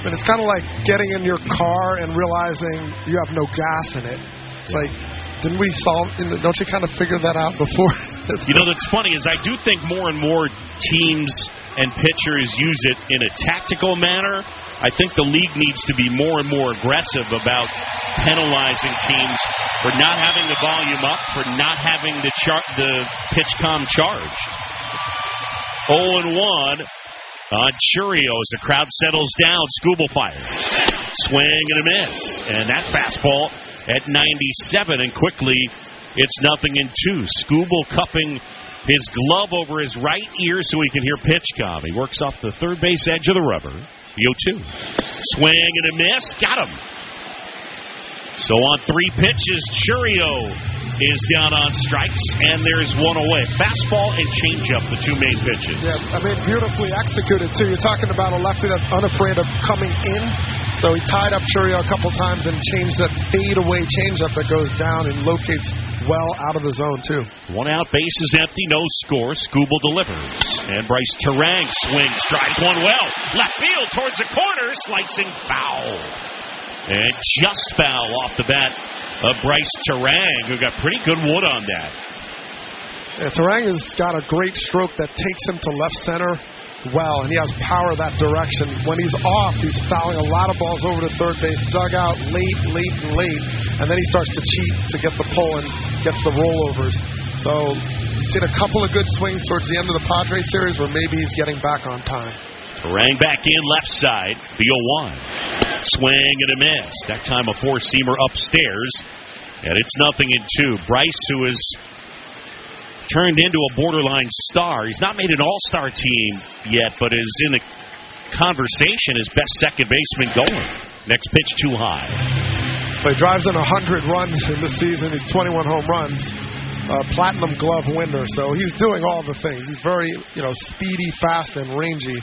And it's kind of like getting in your car and realizing you have no gas in it. It's like, don't you kind of figure that out before? That's funny is I do think more and more teams and pitchers use it in a tactical manner. I think the league needs to be more and more aggressive about penalizing teams for not having the volume up, for not having the PitchCom charged. 0-1 on Chourio as the crowd settles down. Skubal fires. Swing and a miss. And that fastball at 97, and quickly it's 0-2. Skubal cupping his glove over his right ear so he can hear PitchCom. He works off the third base edge of the rubber. The 0-2. Swing and a miss. Got him. So on 3 pitches, Chourio is down on strikes, and there's one away. Fastball and changeup, the 2 main pitches. Yeah, beautifully executed, too. You're talking about a lefty that's unafraid of coming in. So he tied up Chourio a couple times and changed that fade-away changeup that goes down and locates well out of the zone, too. 1 out, base is empty, no score. Skubal delivers. And Bryce Turang swings, drives one well. Left field towards the corner, slicing foul. And just foul off the bat of Bryce Turang, who got pretty good wood on that. Yeah, Turang has got a great stroke that takes him to left center well, and he has power that direction. When he's off, he's fouling a lot of balls over to third base, dugout late, and then he starts to cheat to get the pull and gets the rollovers. So he's seen a couple of good swings towards the end of the Padres series where maybe he's getting back on time. Turang back in, left side, the 0-1. Swing and a miss. That time a 4-seamer upstairs, and it's 0-2. Bryce, who is turned into a borderline star. He's not made an all-star team yet, but is in the conversation as best second baseman going. Next pitch too high. He drives in 100 runs in the season. He's 21 home runs. Platinum glove winner. So he's doing all the things. He's very, speedy, fast, and rangy.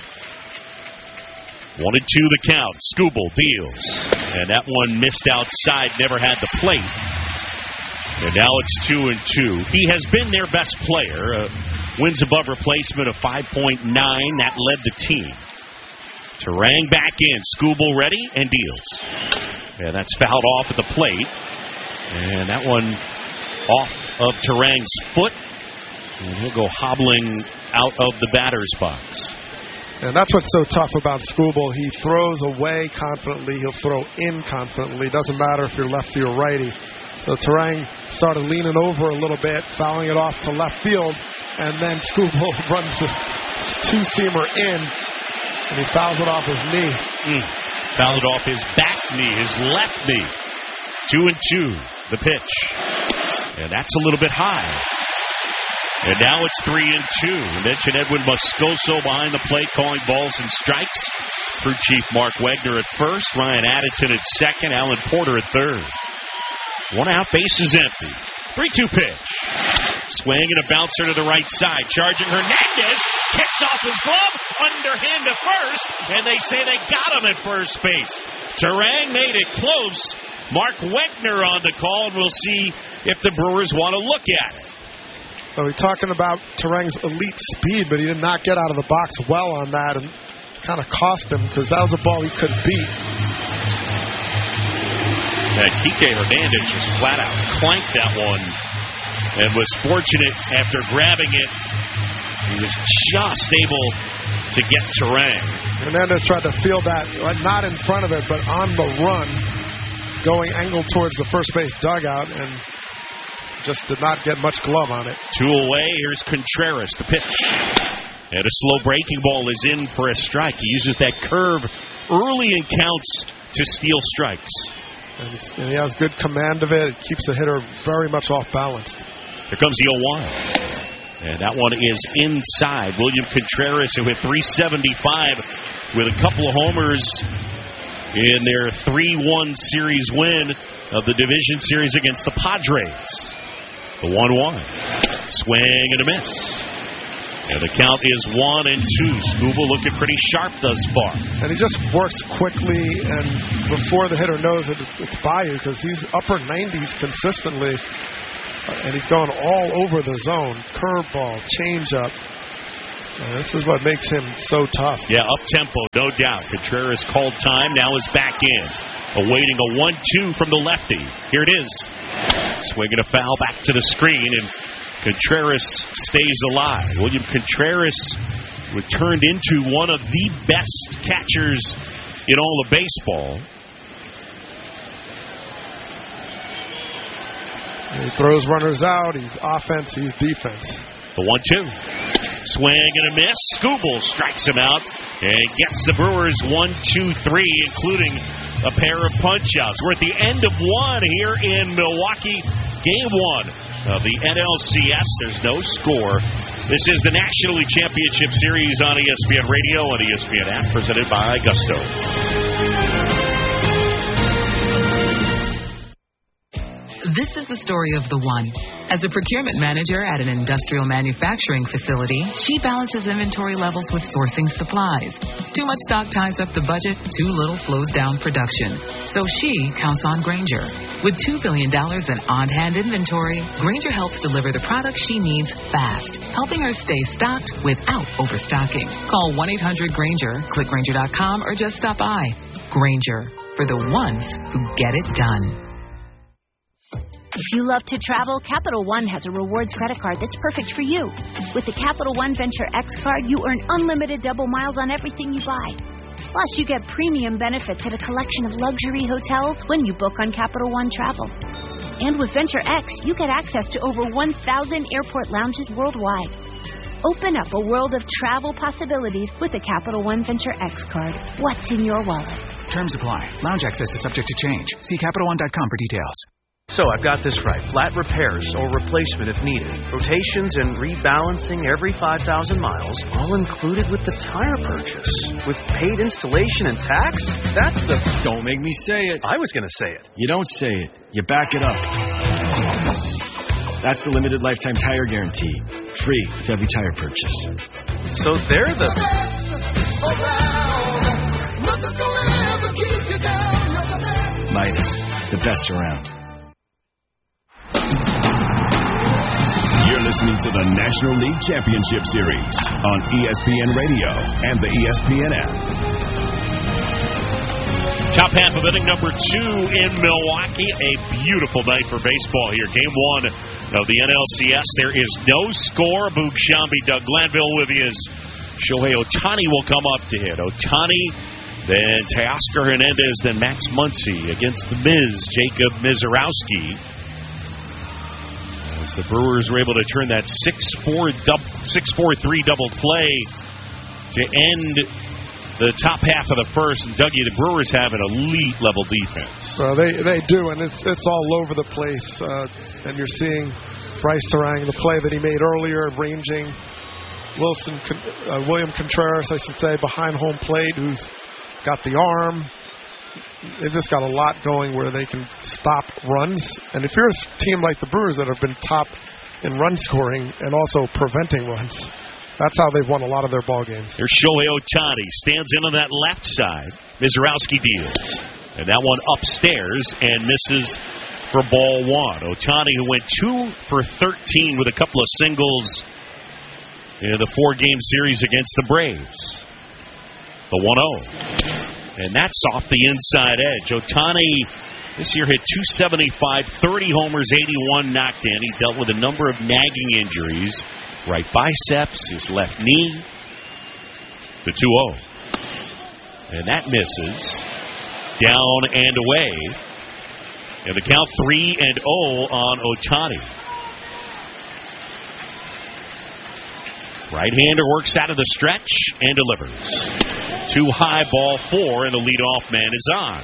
1-2 the count. Skubal deals. And that one missed outside, never had the plate. And now it's 2-2. He has been their best player. Wins above replacement of 5.9. That led the team. Turang back in. Skubal ready and deals. And that's fouled off at the plate. And that one off of Turang's foot. And he'll go hobbling out of the batter's box. And that's what's so tough about Skubal. He throws away confidently. He'll throw in confidently. Doesn't matter if you're lefty or righty. So Turang started leaning over a little bit, fouling it off to left field, and then Skubal runs the 2-seamer in, and he fouls it off his knee. Fouled it off his back knee, his left knee. 2-2, the pitch. And that's a little bit high. And now it's 3-2. I mentioned Edwin Moscoso behind the plate calling balls and strikes. Crew chief Mark Wegner at first, Ryan Addington at second, Alan Porter at third. 1 out, base is empty. 3-2 pitch. Swing and a bouncer to the right side. Charging Hernandez. Kicks off his glove. Underhand to first. And they say they got him at first base. Turang made it close. Mark Wegner on the call. And we'll see if the Brewers want to look at it. So we're talking about Turang's elite speed, but he did not get out of the box well on that. And kind of cost him because that was a ball he could beat. And Kike Hernandez just flat out clanked that one and was fortunate after grabbing it. He was just able to get Turang. Hernandez tried to field that, not in front of it, but on the run, going angled towards the first base dugout, and just did not get much glove on it. 2 away. Here's Contreras, the pitch. And a slow breaking ball is in for a strike. He uses that curve early in counts to steal strikes. And he has good command of it. It keeps the hitter very much off balance. Here comes the 0-1. And that one is inside. William Contreras, who hit .375 with a couple of homers in their 3-1 series win of the division series against the Padres. The 1-1. Swing and a miss. And the count is 1-2. Skubal looking pretty sharp thus far. And he just works quickly and before the hitter knows it's by you because he's upper 90s consistently. And he's going all over the zone. Curveball, changeup. And this is what makes him so tough. Yeah, up-tempo, no doubt. Contreras called time, now is back in. Awaiting a 1-2 from the lefty. Here it is. Swinging a foul back to the screen, and Contreras stays alive. William Contreras turned into one of the best catchers in all of baseball. He throws runners out. He's offense. He's defense. The 1-2. Swing and a miss. Skubal strikes him out and gets the Brewers 1-2-3, including a pair of punch-outs. We're at the end of one here in Milwaukee. Game 1 of the NLCS. There's no score. This is the National League Championship Series on ESPN Radio and ESPN app, presented by Gusto. This is the story of the one. As a procurement manager at an industrial manufacturing facility, she balances inventory levels with sourcing supplies. Too much stock ties up the budget, too little slows down production. So she counts on Grainger. With $2 billion in on-hand inventory, Grainger helps deliver the products she needs fast, helping her stay stocked without overstocking. Call 1-800-GRAINGER, click Grainger.com, or just stop by. Grainger, for the ones who get it done. If you love to travel, Capital One has a rewards credit card that's perfect for you. With the Capital One Venture X card, you earn unlimited double miles on everything you buy. Plus, you get premium benefits at a collection of luxury hotels when you book on Capital One Travel. And with Venture X, you get access to over 1,000 airport lounges worldwide. Open up a world of travel possibilities with the Capital One Venture X card. What's in your wallet? Terms apply. Lounge access is subject to change. See CapitalOne.com for details. So I've got this right. Flat repairs or replacement if needed. Rotations and rebalancing every 5,000 miles, all included with the tire purchase. With paid installation and tax? That's the... Don't make me say it. I was going to say it. You don't say it. You back it up. That's the limited lifetime tire guarantee. Free with every tire purchase. So they're the... Midas, the best around. You're listening to the National League Championship Series on ESPN Radio and the ESPN app. Top half of inning number 2 in Milwaukee. A beautiful night for baseball here. Game 1 of the NLCS. There is no score. Boog Sciambi, Doug Glanville with you. Shohei Ohtani will come up to hit. Ohtani, then Teoscar Hernandez, then Max Muncy against the Miz, Jacob Misiorowski. The Brewers were able to turn that 6-4-3 double play to end the top half of the first. And Dougie, the Brewers have an elite level defense. Well, they do, and it's all over the place. And you're seeing Bryce Turang, the play that he made earlier, ranging William Contreras, I should say, behind home plate, who's got the arm. They've just got a lot going where they can stop runs. And if you're a team like the Brewers that have been top in run scoring and also preventing runs, that's how they've won a lot of their ball games. There's Shohei Ohtani. Stands in on that left side. Misiorowski deals. And that one upstairs and misses for ball 1. Ohtani, who went 2 for 13 with a couple of singles in the 4-game series against the Braves. The 1-0. And that's off the inside edge. Ohtani this year hit .275, 30 homers, 81 knocked in. He dealt with a number of nagging injuries. Right biceps, his left knee. The 2-0. And that misses. Down and away. And the count 3-0 on Ohtani. Right-hander works out of the stretch and delivers. Too high, ball 4, and the leadoff man is on.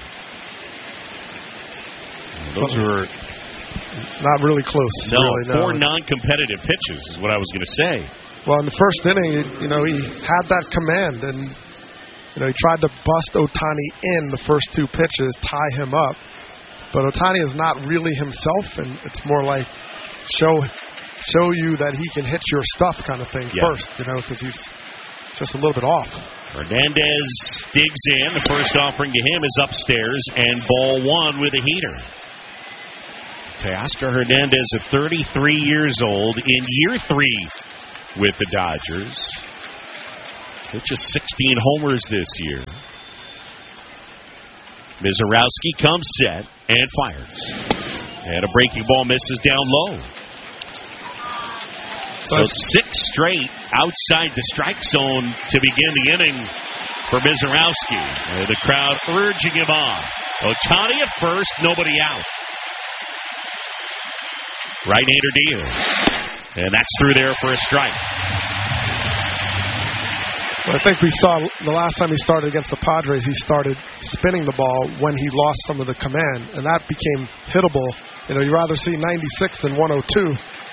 Those were not really close. No, really, 4 non-competitive pitches is what I was going to say. Well, in the first inning, he had that command, and he tried to bust Ohtani in the first 2 pitches, tie him up. But Ohtani is not really himself, and it's more like show you that he can hit your stuff kind of thing first, because he's just a little bit off. Hernandez digs in. The first offering to him is upstairs, and ball 1 with a heater. Teoscar Hernandez at 33 years old in year 3 with the Dodgers. It's just 16 homers this year. Mizorowski comes set and fires. And a breaking ball misses down low. So 6 straight outside the strike zone to begin the inning for Mizorowski. The crowd urging him on. Ohtani at first, nobody out. Right-hander deals. And that's through there for a strike. Well, I think we saw the last time he started against the Padres, he started spinning the ball when he lost some of the command, and that became hittable. You rather see 96 than 102.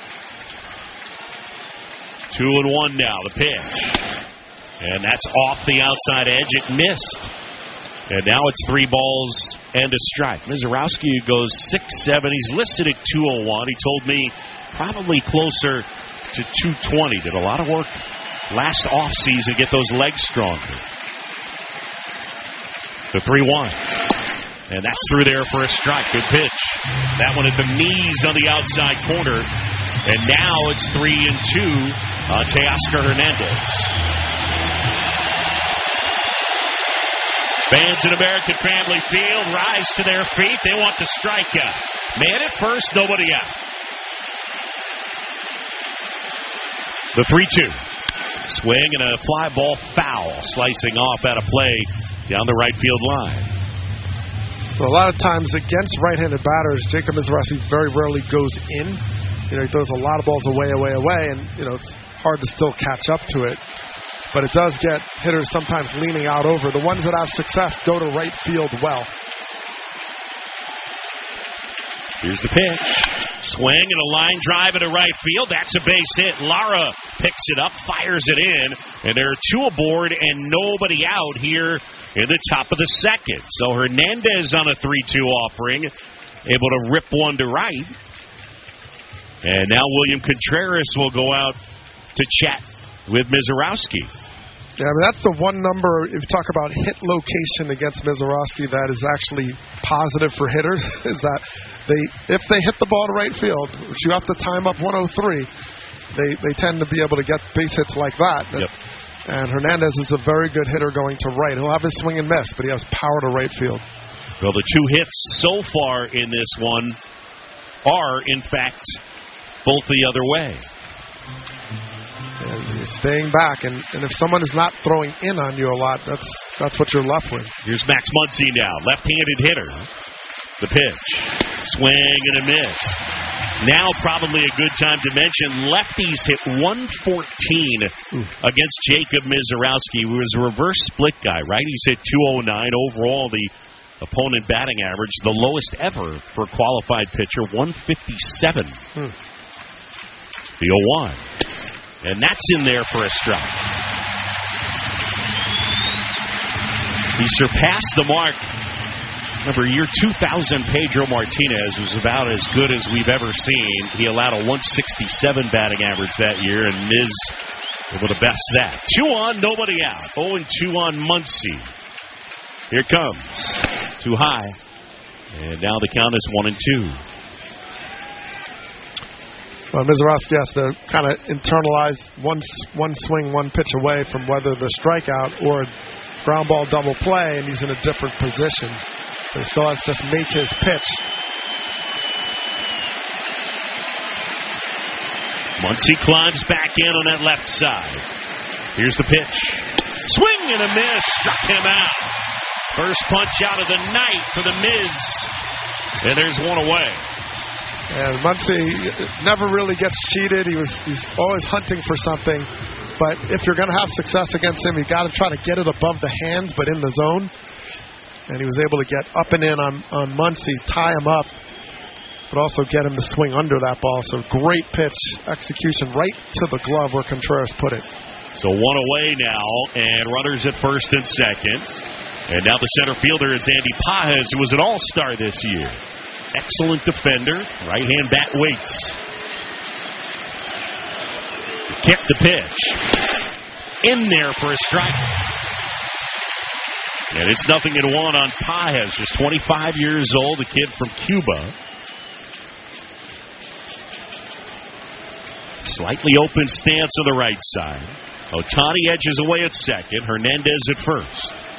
2-1 now, the pitch. And that's off the outside edge. It missed. And now it's 3 balls and a strike. Mizorowski goes 6-7. He's listed at 201. He told me probably closer to 220. Did a lot of work last offseason to get those legs stronger. The 3-1. And that's through there for a strike. Good pitch. That one at the knees on the outside corner. And now it's 3-2 on Teoscar Hernandez. Fans at American Family Field rise to their feet. They want the strikeout. Man at first, nobody out. The 3-2. Swing and a fly ball foul. Slicing off out of play down the right field line. So a lot of times against right-handed batters, Jacob Mizorowski very rarely goes in. He throws a lot of balls away, and it's hard to still catch up to it. But it does get hitters sometimes leaning out over. The ones that have success go to right field well. Here's the pitch. Swing and a line drive into right field. That's a base hit. Lara picks it up, fires it in, and there are 2 aboard and nobody out here in the top of the second. So Hernandez on a 3-2 offering, able to rip one to right. And now William Contreras will go out to chat with Mizorowski. Yeah, that's the one number, if you talk about hit location against Mizorowski, that is actually positive for hitters, is that if they hit the ball to right field, which you have to time up 103, they tend to be able to get base hits like that. Yep. And Hernandez is a very good hitter going to right. He'll have his swing and miss, but he has power to right field. Well, the 2 hits so far in this one are, in fact, both the other way. And you're staying back, and if someone is not throwing in on you a lot, that's what you're left with. Here's Max Muncy now, left-handed hitter. The pitch. Swing and a miss. Now probably a good time to mention lefties hit 114 against Jacob Mizorowski, who is a reverse split guy. Righties hit 209. Overall, the opponent batting average, the lowest ever for a qualified pitcher, 157. The 0-1. And that's in there for a strike. He surpassed the mark. Remember, year 2000, Pedro Martinez was about as good as we've ever seen. He allowed a 167 batting average that year, and Miz able to best that. 2 on, nobody out. 0-2 on Muncy. Here comes. Too high. And now the count is 1-2. Well, Mizorowski has to kind of internalize one swing, one pitch away from whether the strikeout or ground ball double play, and he's in a different position. So he still has to just make his pitch. Muncy climbs back in on that left side. Here's the pitch. Swing and a miss. Struck him out. First punch out of the night for the Miz. And there's one away. And Muncy never really gets cheated. He's always hunting for something. But if you're going to have success against him, you got to try to get it above the hands, but in the zone. And he was able to get up and in on Muncy, tie him up, but also get him to swing under that ball. So great pitch execution right to the glove where Contreras put it. So one away now, and runners at first and second. And now the center fielder is Andy Pages, who was an all-star this year. Excellent defender. Right-hand bat waits. Kick the pitch. In there for a strike. And it's 0-1 on Pages, just 25 years old, a kid from Cuba. Slightly open stance on the right side. Ohtani edges away at second. Hernandez at first.